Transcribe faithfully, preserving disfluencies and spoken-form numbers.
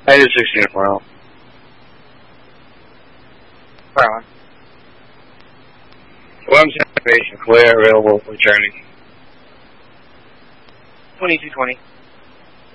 I did sixteen tomorrow. Right. Well, I'm saying, where available returning. twenty-two twenty.